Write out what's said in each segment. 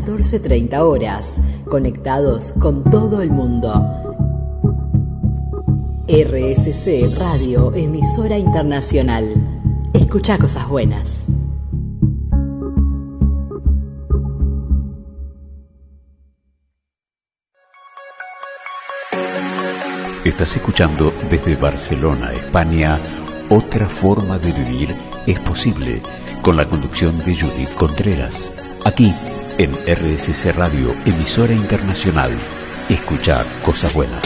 14:30 horas, conectados con todo el mundo. RSC Radio, emisora internacional. Escucha cosas buenas. Estás escuchando desde Barcelona, España, Otra forma de vivir es posible, con la conducción de Judith Contreras. Aquí, en RSC Radio, emisora internacional. Escucha cosas buenas.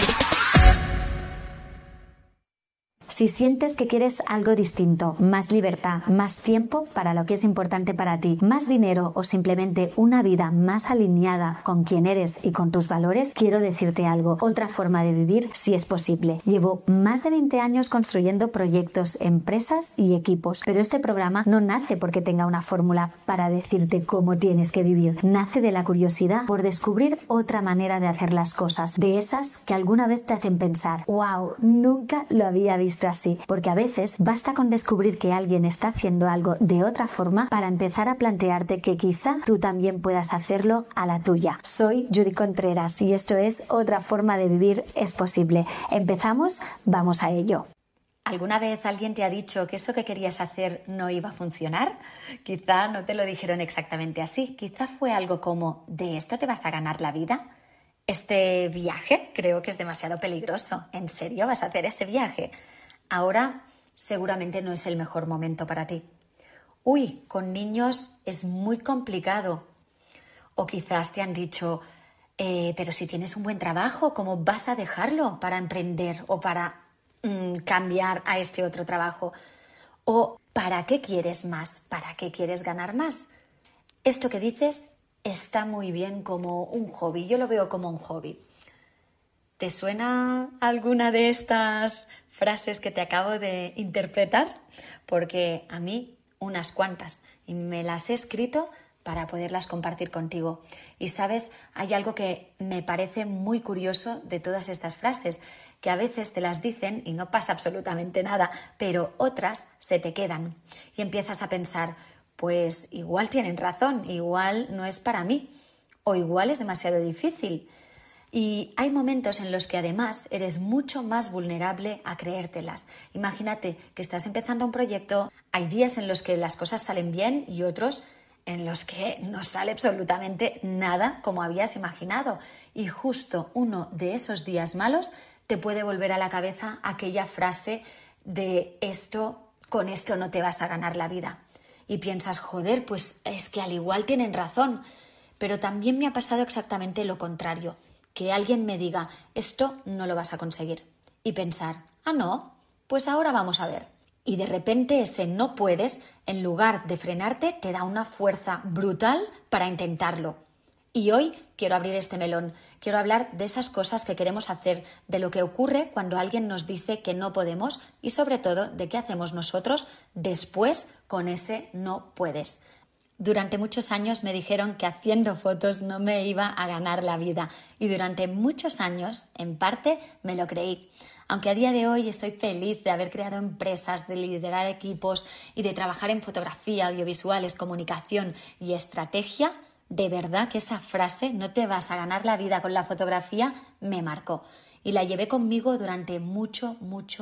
Si sientes que quieres algo distinto, más libertad, más tiempo para lo que es importante para ti, más dinero o simplemente una vida más alineada con quién eres y con tus valores, quiero decirte algo. Otra forma de vivir sí es posible. Llevo más de 20 años construyendo proyectos, empresas y equipos, pero este programa no nace porque tenga una fórmula para decirte cómo tienes que vivir. Nace de la curiosidad por descubrir otra manera de hacer las cosas, de esas que alguna vez te hacen pensar, wow, nunca lo había visto así, porque a veces basta con descubrir que alguien está haciendo algo de otra forma para empezar a plantearte que quizá tú también puedas hacerlo a la tuya. Soy Judith Contreras y esto es Otra forma de vivir es posible. ¿Empezamos? Vamos a ello. ¿Alguna vez alguien te ha dicho que eso que querías hacer no iba a funcionar? Quizá no te lo dijeron exactamente así, quizá fue algo como, ¿de esto te vas a ganar la vida? Este viaje creo que es demasiado peligroso. ¿En serio vas a hacer este viaje? Ahora seguramente no es el mejor momento para ti. Uy, con niños es muy complicado. O quizás te han dicho, pero si tienes un buen trabajo, ¿cómo vas a dejarlo para emprender o para cambiar a este otro trabajo? O ¿para qué quieres más? ¿Para qué quieres ganar más? Esto que dices está muy bien como un hobby. Yo lo veo como un hobby. ¿Te suena alguna de estas frases que te acabo de interpretar? Porque a mí unas cuantas y me las he escrito para poderlas compartir contigo. Y sabes, hay algo que me parece muy curioso de todas estas frases, que a veces te las dicen y no pasa absolutamente nada, pero otras se te quedan y empiezas a pensar, pues igual tienen razón, igual no es para mí o igual es demasiado difícil. Y hay momentos en los que además eres mucho más vulnerable a creértelas. Imagínate que estás empezando un proyecto, hay días en los que las cosas salen bien y otros en los que no sale absolutamente nada como habías imaginado. Y justo uno de esos días malos te puede volver a la cabeza aquella frase de con esto no te vas a ganar la vida. Y piensas, joder, pues es que al igual tienen razón. Pero también me ha pasado exactamente lo contrario. Que alguien me diga, esto no lo vas a conseguir. Y pensar, no, pues ahora vamos a ver. Y de repente ese no puedes, en lugar de frenarte, te da una fuerza brutal para intentarlo. Y hoy quiero abrir este melón. Quiero hablar de esas cosas que queremos hacer, de lo que ocurre cuando alguien nos dice que no podemos y sobre todo de qué hacemos nosotros después con ese no puedes. Durante muchos años me dijeron que haciendo fotos no me iba a ganar la vida y durante muchos años, en parte, me lo creí. Aunque a día de hoy estoy feliz de haber creado empresas, de liderar equipos y de trabajar en fotografía, audiovisuales, comunicación y estrategia, de verdad que esa frase, no te vas a ganar la vida con la fotografía, me marcó. Y la llevé conmigo durante mucho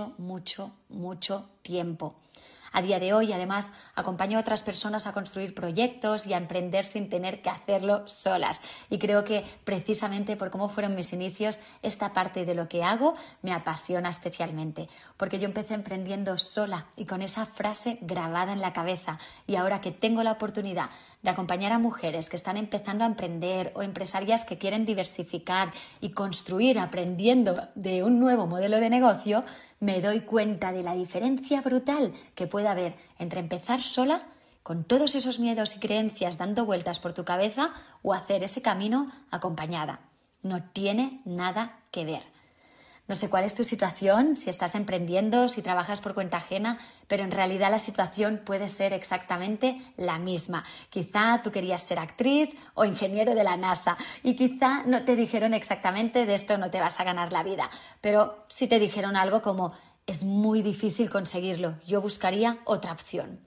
tiempo. A día de hoy, además, acompaño a otras personas a construir proyectos y a emprender sin tener que hacerlo solas. Y creo que precisamente por cómo fueron mis inicios, esta parte de lo que hago me apasiona especialmente. Porque yo empecé emprendiendo sola y con esa frase grabada en la cabeza. Y ahora que tengo la oportunidad de acompañar a mujeres que están empezando a emprender o empresarias que quieren diversificar y construir aprendiendo de un nuevo modelo de negocio, me doy cuenta de la diferencia brutal que puede haber entre empezar sola, con todos esos miedos y creencias dando vueltas por tu cabeza, o hacer ese camino acompañada. No tiene nada que ver. No sé cuál es tu situación, si estás emprendiendo, si trabajas por cuenta ajena, pero en realidad la situación puede ser exactamente la misma. Quizá tú querías ser actriz o ingeniero de la NASA y quizá no te dijeron exactamente de esto no te vas a ganar la vida, pero sí te dijeron algo como es muy difícil conseguirlo, yo buscaría otra opción.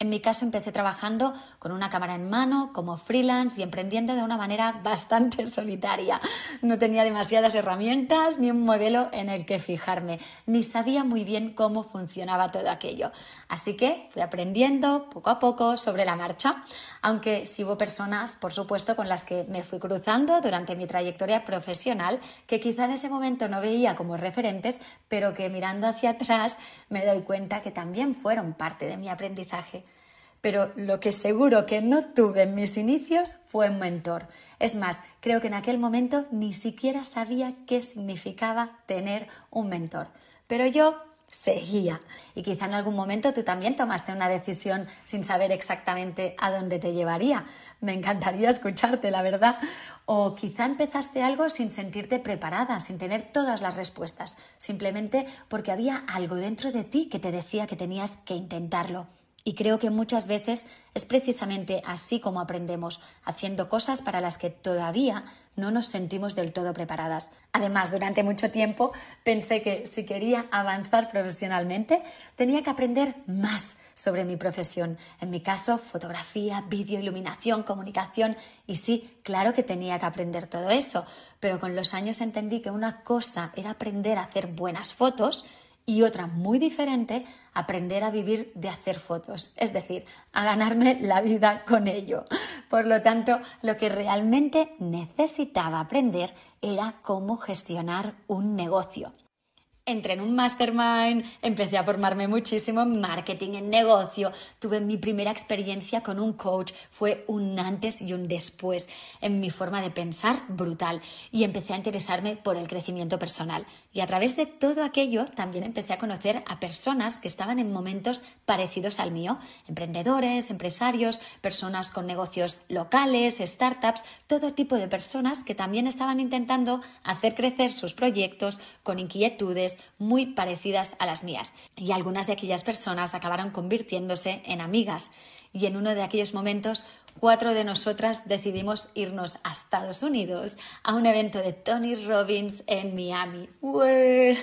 En mi caso empecé trabajando con una cámara en mano, como freelance y emprendiendo de una manera bastante solitaria. No tenía demasiadas herramientas ni un modelo en el que fijarme, ni sabía muy bien cómo funcionaba todo aquello. Así que fui aprendiendo poco a poco sobre la marcha, aunque sí hubo personas, por supuesto, con las que me fui cruzando durante mi trayectoria profesional, que quizá en ese momento no veía como referentes, pero que mirando hacia atrás me doy cuenta que también fueron parte de mi aprendizaje. Pero lo que seguro que no tuve en mis inicios fue un mentor. Es más, creo que en aquel momento ni siquiera sabía qué significaba tener un mentor. Pero yo seguía. Y quizá en algún momento tú también tomaste una decisión sin saber exactamente a dónde te llevaría. Me encantaría escucharte, la verdad. O quizá empezaste algo sin sentirte preparada, sin tener todas las respuestas, simplemente porque había algo dentro de ti que te decía que tenías que intentarlo. Y creo que muchas veces es precisamente así como aprendemos, haciendo cosas para las que todavía no nos sentimos del todo preparadas. Además, durante mucho tiempo pensé que si quería avanzar profesionalmente, tenía que aprender más sobre mi profesión. En mi caso, fotografía, vídeo, iluminación, comunicación. Y sí, claro que tenía que aprender todo eso, pero con los años entendí que una cosa era aprender a hacer buenas fotos y otra muy diferente, aprender a vivir de hacer fotos, es decir, a ganarme la vida con ello. Por lo tanto, lo que realmente necesitaba aprender era cómo gestionar un negocio. Entré en un mastermind, empecé a formarme muchísimo en marketing, en negocio, tuve mi primera experiencia con un coach, fue un antes y un después en mi forma de pensar brutal y empecé a interesarme por el crecimiento personal. Y a través de todo aquello también empecé a conocer a personas que estaban en momentos parecidos al mío, emprendedores, empresarios, personas con negocios locales, startups, todo tipo de personas que también estaban intentando hacer crecer sus proyectos con inquietudes muy parecidas a las mías. Y algunas de aquellas personas acabaron convirtiéndose en amigas. Y en uno de aquellos momentos, 4 de nosotras decidimos irnos a Estados Unidos a un evento de Tony Robbins en Miami. ¡Ué!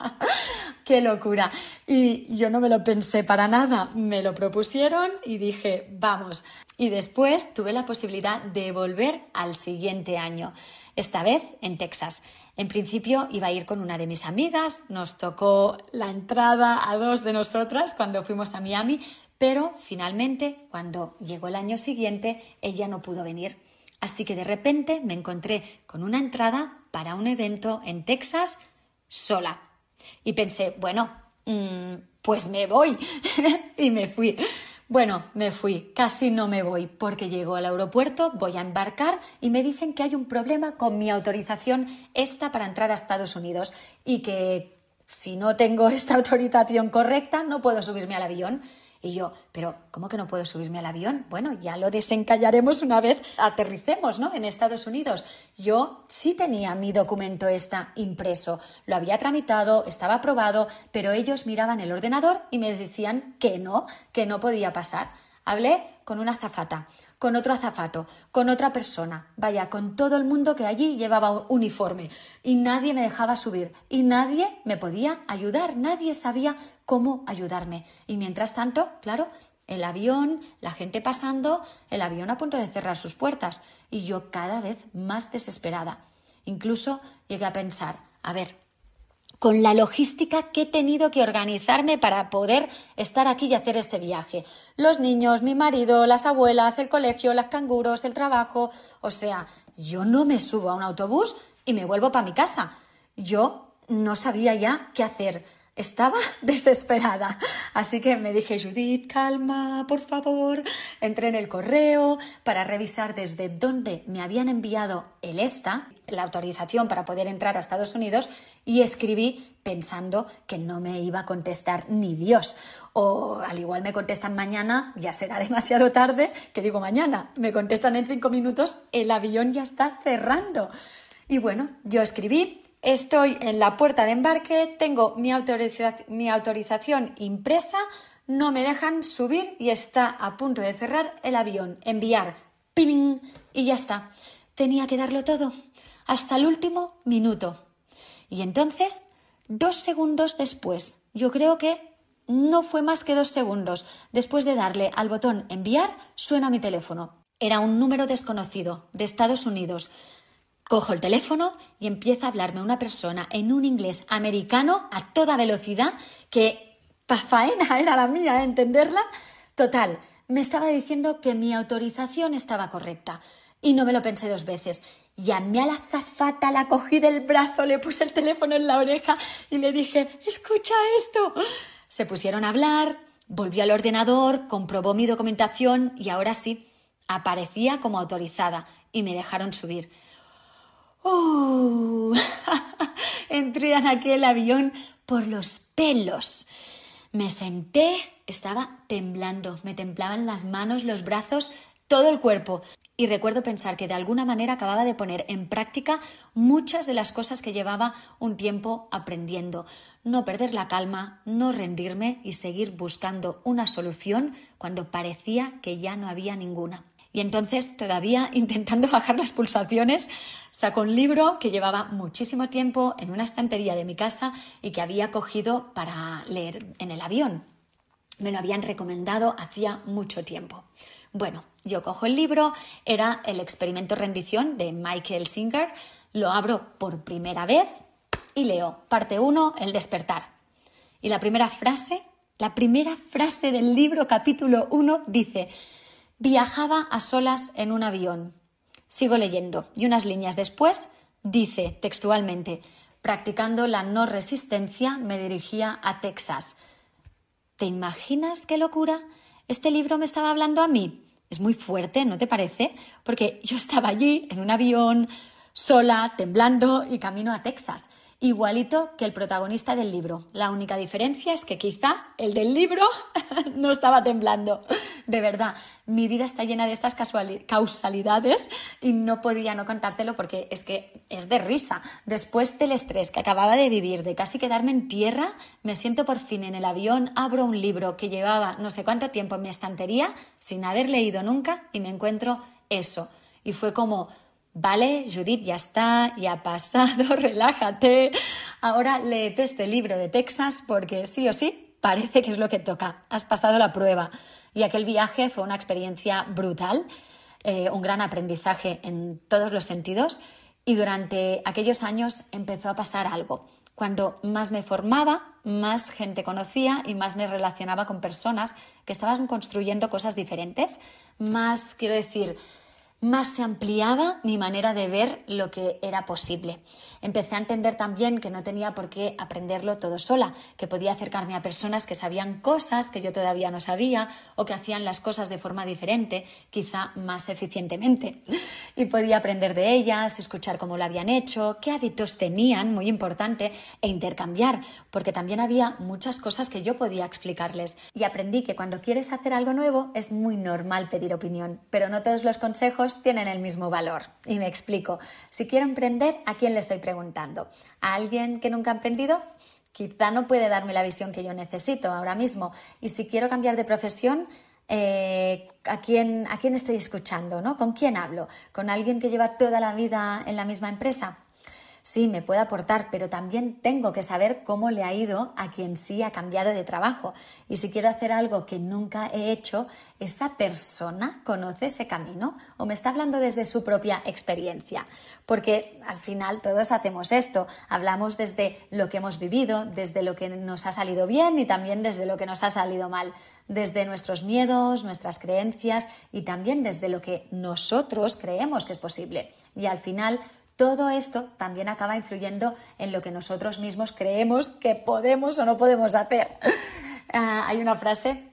¡Qué locura! Y yo no me lo pensé para nada. Me lo propusieron y dije, vamos. Y después tuve la posibilidad de volver al siguiente año, esta vez en Texas. En principio iba a ir con una de mis amigas, nos tocó la entrada a 2 de nosotras cuando fuimos a Miami, pero finalmente, cuando llegó el año siguiente, ella no pudo venir. Así que de repente me encontré con una entrada para un evento en Texas sola. Y pensé, bueno, pues me voy. Y me fui. Bueno, me fui, casi no me voy, porque llego al aeropuerto, voy a embarcar y me dicen que hay un problema con mi autorización esta para entrar a Estados Unidos y que si no tengo esta autorización correcta no puedo subirme al avión. Y yo, pero ¿cómo que no puedo subirme al avión? Bueno, ya lo desencallaremos una vez aterricemos, ¿no?, en Estados Unidos. Yo sí tenía mi documento impreso, lo había tramitado, estaba aprobado, pero ellos miraban el ordenador y me decían que no podía pasar. Hablé con una azafata, con otro azafato, con otra persona, vaya, con todo el mundo que allí llevaba uniforme y nadie me dejaba subir y nadie me podía ayudar, nadie sabía cómo ayudarme. Y mientras tanto, claro, el avión, la gente pasando, el avión a punto de cerrar sus puertas y yo cada vez más desesperada. Incluso llegué a pensar, a ver, con la logística que he tenido que organizarme para poder estar aquí y hacer este viaje. Los niños, mi marido, las abuelas, el colegio, los canguros, el trabajo. O sea, yo no me subo a un autobús y me vuelvo para mi casa. Yo no sabía ya qué hacer. Estaba desesperada. Así que me dije, Judith, calma, por favor. Entré en el correo para revisar desde dónde me habían enviado la autorización para poder entrar a Estados Unidos y escribí pensando que no me iba a contestar ni Dios. O al igual me contestan mañana, ya será demasiado tarde, que digo mañana, me contestan en 5 minutos, el avión ya está cerrando. Y bueno, yo escribí, estoy en la puerta de embarque, tengo mi autorización impresa, no me dejan subir y está a punto de cerrar el avión. Enviar, ¡ping! Y ya está. Tenía que darlo todo, hasta el último minuto. Y entonces, 2 segundos después, yo creo que No fue más que 2 segundos. Después de darle al botón enviar, suena mi teléfono. Era un número desconocido, de Estados Unidos. Cojo el teléfono y empieza a hablarme una persona en un inglés americano a toda velocidad que faena era la mía, entenderla. Total, me estaba diciendo que mi autorización estaba correcta y no me lo pensé 2 veces. Llamé a la azafata, la cogí del brazo, le puse el teléfono en la oreja y le dije, escucha esto. Se pusieron a hablar, volvió al ordenador, comprobó mi documentación y ahora sí, aparecía como autorizada y me dejaron subir. Entré en aquel avión por los pelos. Me senté, estaba temblando, me temblaban las manos, los brazos, todo el cuerpo. Y recuerdo pensar que de alguna manera acababa de poner en práctica muchas de las cosas que llevaba un tiempo aprendiendo. No perder la calma, no rendirme y seguir buscando una solución cuando parecía que ya no había ninguna. Y entonces, todavía intentando bajar las pulsaciones, sacó un libro que llevaba muchísimo tiempo en una estantería de mi casa y que había cogido para leer en el avión. Me lo habían recomendado hacía mucho tiempo. Bueno, yo cojo el libro, era El experimento rendición de Michael Singer, lo abro por primera vez y leo parte 1, El despertar. Y la primera frase del libro, capítulo 1, dice: viajaba a solas en un avión. Sigo leyendo y unas líneas después dice textualmente: practicando la no resistencia me dirigía a Texas. ¿Te imaginas qué locura? Este libro me estaba hablando a mí. Es muy fuerte, ¿no te parece? Porque yo estaba allí en un avión, sola, temblando y camino a Texas. Igualito que el protagonista del libro. La única diferencia es que quizá el del libro no estaba temblando. De verdad, mi vida está llena de estas causalidades y no podía no contártelo porque es que es de risa. Después del estrés que acababa de vivir, de casi quedarme en tierra, me siento por fin en el avión, abro un libro que llevaba no sé cuánto tiempo en mi estantería sin haber leído nunca y me encuentro eso. Y fue como: vale, Judith, ya está, ya ha pasado, relájate. Ahora léete este libro de Texas porque sí o sí parece que es lo que toca. Has pasado la prueba. Y aquel viaje fue una experiencia brutal, un gran aprendizaje en todos los sentidos. Y durante aquellos años empezó a pasar algo. Cuando más me formaba, más gente conocía y más me relacionaba con personas que estaban construyendo cosas diferentes. Más se ampliaba mi manera de ver lo que era posible. Empecé a entender también que no tenía por qué aprenderlo todo sola, que podía acercarme a personas que sabían cosas que yo todavía no sabía o que hacían las cosas de forma diferente, quizá más eficientemente. Y podía aprender de ellas, escuchar cómo lo habían hecho, qué hábitos tenían, muy importante, e intercambiar, porque también había muchas cosas que yo podía explicarles. Y aprendí que cuando quieres hacer algo nuevo es muy normal pedir opinión, pero no todos los consejos tienen el mismo valor. Y me explico. Si quiero emprender, ¿a quién le estoy preguntando? ¿A alguien que nunca ha emprendido? Quizá no puede darme la visión que yo necesito ahora mismo. Y si quiero cambiar de profesión, ¿a quién estoy escuchando, ¿no? ¿Con quién hablo? ¿Con alguien que lleva toda la vida en la misma empresa? Sí, me puede aportar, pero también tengo que saber cómo le ha ido a quien sí ha cambiado de trabajo. Y si quiero hacer algo que nunca he hecho, ¿esa persona conoce ese camino o me está hablando desde su propia experiencia? Porque al final todos hacemos esto, hablamos desde lo que hemos vivido, desde lo que nos ha salido bien y también desde lo que nos ha salido mal, desde nuestros miedos, nuestras creencias y también desde lo que nosotros creemos que es posible. Y al final todo esto también acaba influyendo en lo que nosotros mismos creemos que podemos o no podemos hacer. Hay una frase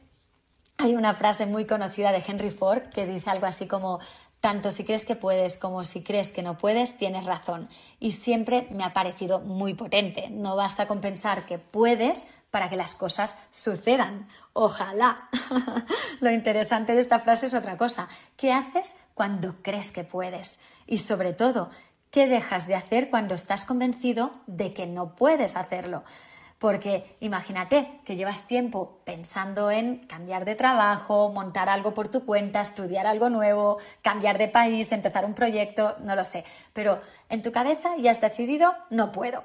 muy conocida de Henry Ford que dice algo así como: tanto si crees que puedes como si crees que no puedes, tienes razón. Y siempre me ha parecido muy potente. No basta con pensar que puedes para que las cosas sucedan. Ojalá. Lo interesante de esta frase es otra cosa. ¿Qué haces cuando crees que puedes? Y sobre todo, ¿qué dejas de hacer cuando estás convencido de que no puedes hacerlo? Porque imagínate que llevas tiempo pensando en cambiar de trabajo, montar algo por tu cuenta, estudiar algo nuevo, cambiar de país, empezar un proyecto, no lo sé. Pero en tu cabeza ya has decidido: no puedo.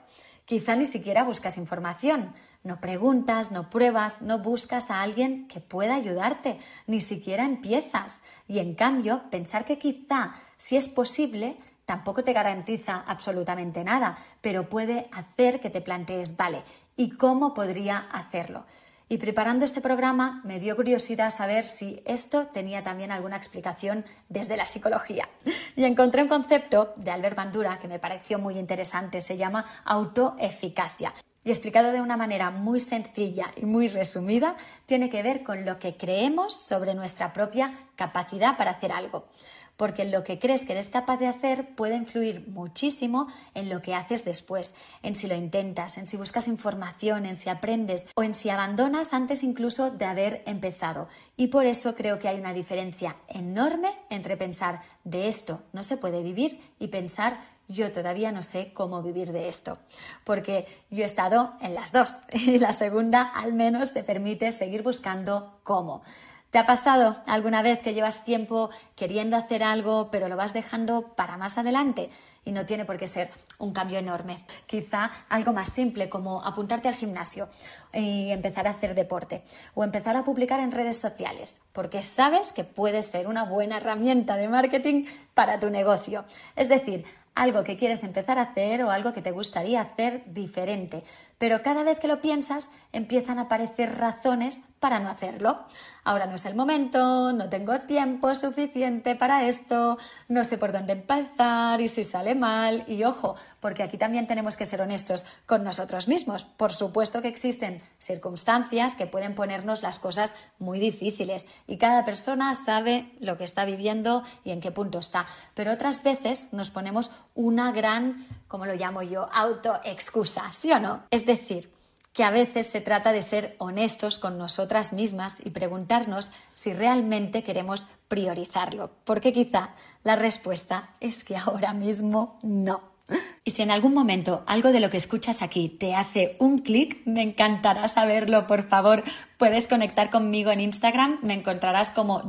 Quizá ni siquiera buscas información, no preguntas, no pruebas, no buscas a alguien que pueda ayudarte, ni siquiera empiezas. Y en cambio, pensar que quizá sí es posible tampoco te garantiza absolutamente nada, pero puede hacer que te plantees, vale, ¿y cómo podría hacerlo? Y preparando este programa me dio curiosidad saber si esto tenía también alguna explicación desde la psicología. Y encontré un concepto de Albert Bandura que me pareció muy interesante, se llama autoeficacia. Y explicado de una manera muy sencilla y muy resumida, tiene que ver con lo que creemos sobre nuestra propia capacidad para hacer algo. Porque lo que crees que eres capaz de hacer puede influir muchísimo en lo que haces después, en si lo intentas, en si buscas información, en si aprendes o en si abandonas antes incluso de haber empezado. Y por eso creo que hay una diferencia enorme entre pensar de esto no se puede vivir y pensar yo todavía no sé cómo vivir de esto. Porque yo he estado en las dos y la segunda al menos te permite seguir buscando cómo. ¿Te ha pasado alguna vez que llevas tiempo queriendo hacer algo pero lo vas dejando para más adelante? Y no tiene por qué ser un cambio enorme. Quizá algo más simple como apuntarte al gimnasio y empezar a hacer deporte o empezar a publicar en redes sociales porque sabes que puede ser una buena herramienta de marketing para tu negocio. Es decir, algo que quieres empezar a hacer o algo que te gustaría hacer diferente. Pero cada vez que lo piensas empiezan a aparecer razones para no hacerlo. Ahora no es el momento, no tengo tiempo suficiente para esto, no sé por dónde empezar y si sale mal. Y ojo, porque aquí también tenemos que ser honestos con nosotros mismos. Por supuesto que existen circunstancias que pueden ponernos las cosas muy difíciles y cada persona sabe lo que está viviendo y en qué punto está. Pero otras veces nos ponemos una gran, como lo llamo yo, autoexcusa, ¿sí o no? Es decir, que a veces se trata de ser honestos con nosotras mismas y preguntarnos si realmente queremos priorizarlo, porque quizá la respuesta es que ahora mismo no. Y si en algún momento algo de lo que escuchas aquí te hace un clic, me encantará saberlo, por favor. Puedes conectar conmigo en Instagram, me encontrarás como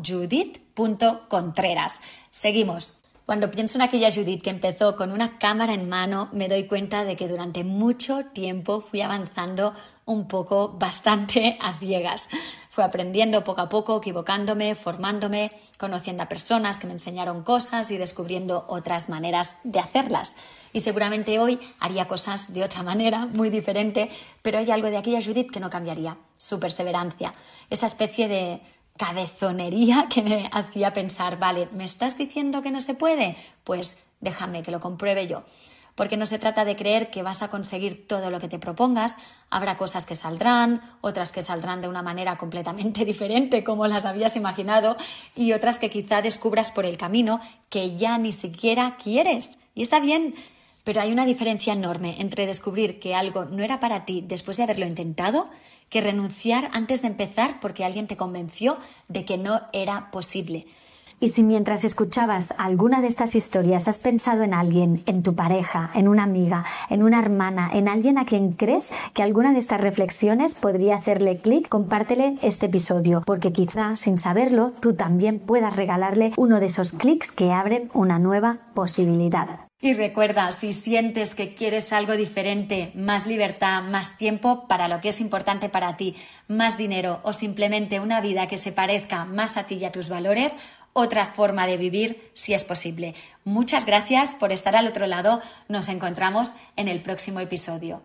judith.contreras. Seguimos. Cuando pienso en aquella Judith que empezó con una cámara en mano, me doy cuenta de que durante mucho tiempo fui avanzando un poco bastante a ciegas. Fui aprendiendo poco a poco, equivocándome, formándome, conociendo a personas que me enseñaron cosas y descubriendo otras maneras de hacerlas. Y seguramente hoy haría cosas de otra manera, muy diferente, pero hay algo de aquella Judith que no cambiaría, su perseverancia, esa especie de cabezonería que me hacía pensar, vale, ¿me estás diciendo que no se puede? Pues déjame que lo compruebe yo. Porque no se trata de creer que vas a conseguir todo lo que te propongas, habrá cosas que saldrán, otras que saldrán de una manera completamente diferente como las habías imaginado y otras que quizá descubras por el camino que ya ni siquiera quieres. Y está bien, pero hay una diferencia enorme entre descubrir que algo no era para ti después de haberlo intentado que renunciar antes de empezar porque alguien te convenció de que no era posible. Y si mientras escuchabas alguna de estas historias has pensado en alguien, en tu pareja, en una amiga, en una hermana, en alguien a quien crees que alguna de estas reflexiones podría hacerle clic, compártele este episodio, porque quizá sin saberlo tú también puedas regalarle uno de esos clics que abren una nueva posibilidad. Y recuerda, si sientes que quieres algo diferente, más libertad, más tiempo para lo que es importante para ti, más dinero o simplemente una vida que se parezca más a ti y a tus valores, otra forma de vivir si es posible. Muchas gracias por estar al otro lado. Nos encontramos en el próximo episodio.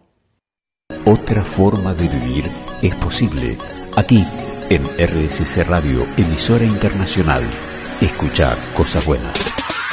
Otra forma de vivir es posible. Aquí, en RSC Radio, emisora internacional. Escucha cosas buenas.